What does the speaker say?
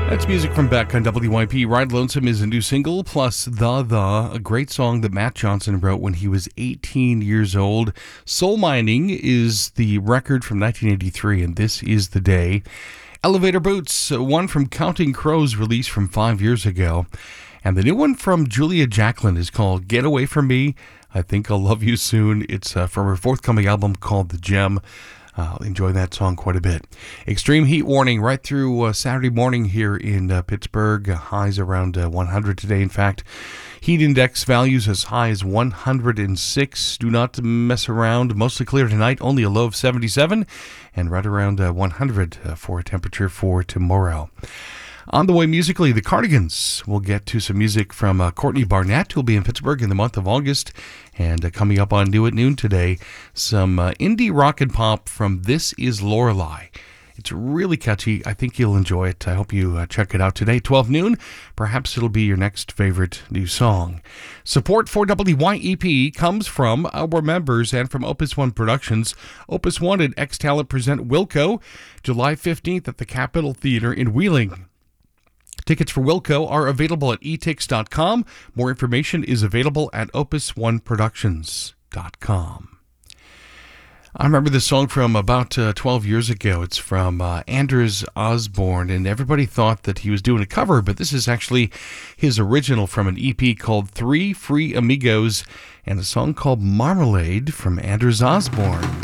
That's music from Beck on WYP. Ride Lonesome is a new single, plus a great song that Matt Johnson wrote when he was 18 years old. Soul Mining is the record from 1983, and This Is the Day. Elevator Boots, one from Counting Crows, released from 5 years ago. And the new one from Julia Jacklin is called Get Away From Me. I Think I'll Love You Soon. It's from her forthcoming album called The Gem. I'll enjoy that song quite a bit. Extreme heat warning right through Saturday morning here in Pittsburgh. Highs around 100 today. In fact, heat index values as high as 106. Do not mess around. Mostly clear tonight. Only a low of 77. And right around 100 for a temperature for tomorrow. On the way musically, the Cardigans. We'll get to some music from Courtney Barnett, who'll be in Pittsburgh in the month of August. And coming up on New at Noon today, some indie rock and pop from This Is Lorelei. It's really catchy. I think you'll enjoy it. I hope you check it out today, 12 noon. Perhaps it'll be your next favorite new song. Support for WYEP comes from our members and from Opus One Productions. Opus One and X-Talent present Wilco, July 15th at the Capitol Theater in Wheeling. Tickets for Wilco are available at etix.com. More information is available at opusoneproductions.com. I remember this song from about 12 years ago. It's from Anders Osborne, and everybody thought that he was doing a cover, but this is actually his original from an EP called Three Free Amigos, and a song called Marmalade from Anders Osborne.